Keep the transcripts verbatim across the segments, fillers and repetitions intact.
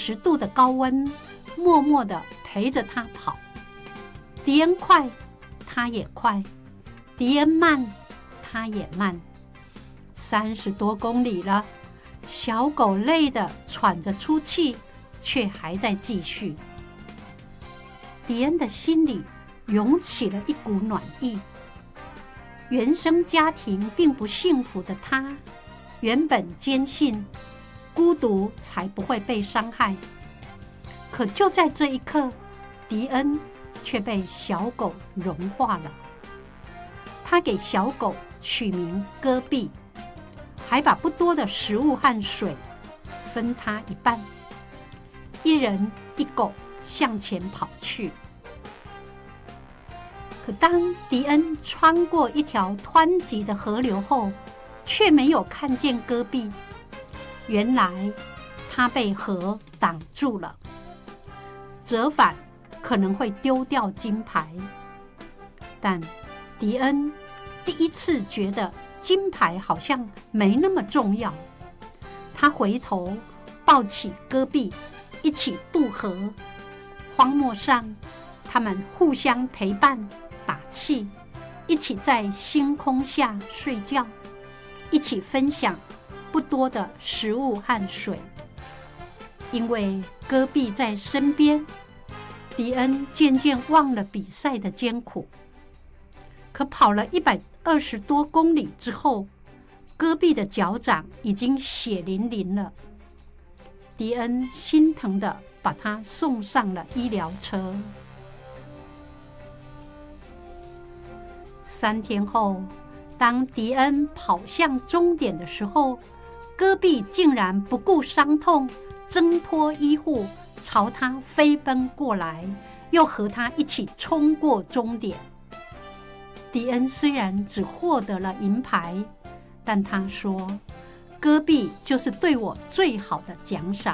十度的高温，默默地陪着他跑。迪恩快，他也快；迪恩慢，他也慢。三十多公里了，小狗累得喘着粗气，却还在继续。迪恩的心里涌起了一股暖意。原生家庭并不幸福的他，原本坚信孤独才不会被伤害。可就在这一刻，迪恩却被小狗融化了。他给小狗取名戈壁，还把不多的食物和水分他一半，一人一狗向前跑去。可当迪恩穿过一条湍急的河流后，却没有看见戈壁。原来他被河挡住了，折返可能会丢掉金牌。但迪恩第一次觉得金牌好像没那么重要。他回头抱起戈壁，一起渡河。荒漠上，他们互相陪伴打气，一起在星空下睡觉，一起分享不多的食物和水。因为戈壁在身边，迪恩渐渐忘了比赛的艰苦。可跑了一百二十多公里之后，戈壁的脚掌已经血淋淋了。迪恩心疼地把他送上了医疗车。三天后，当迪恩跑向终点的时候，戈壁竟然不顾伤痛，挣脱医护，朝他飞奔过来，又和他一起冲过终点。迪恩虽然只获得了银牌，但他说，戈壁就是对我最好的奖赏。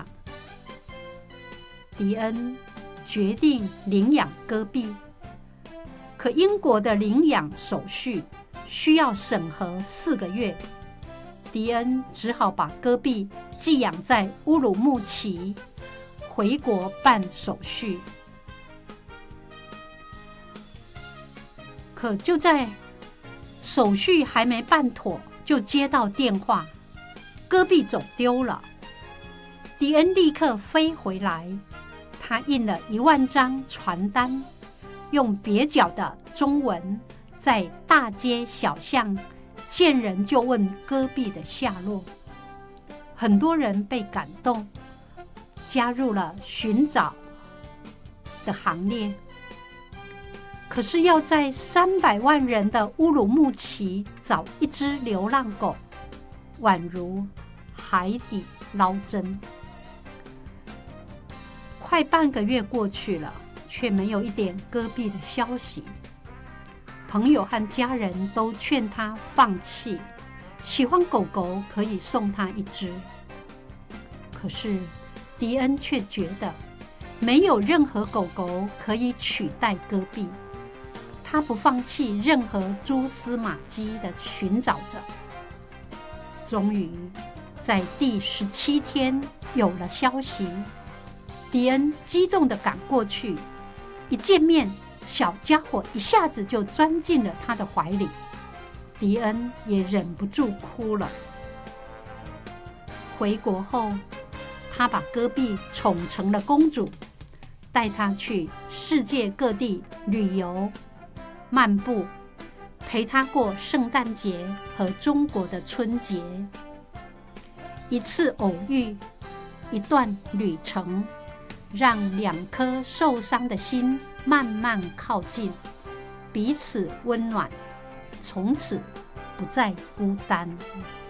迪恩决定领养戈壁。可英国的领养手续需要审核四个月，迪恩只好把戈壁寄养在乌鲁木齐，回国办手续。可就在手续还没办妥，就接到电话，戈壁走丢了。迪恩立刻飞回来，他印了一万张传单，用蹩脚的中文在大街小巷见人就问戈壁的下落。很多人被感动，加入了寻找的行列。可是要在三百万人的乌鲁木齐找一只流浪狗，宛如海底捞针。快半个月过去了，却没有一点戈壁的消息。朋友和家人都劝他放弃，喜欢狗狗可以送他一只。可是迪恩却觉得没有任何狗狗可以取代戈壁，他不放弃任何蛛丝马迹的寻找着。终于在第十七天有了消息，迪恩激动地赶过去，一见面，小家伙一下子就钻进了他的怀里，迪恩也忍不住哭了。回国后，他把戈壁宠成了公主，带她去世界各地旅游、漫步，陪她过圣诞节和中国的春节。一次偶遇，一段旅程，让两颗受伤的心慢慢靠近，彼此温暖，从此不再孤单。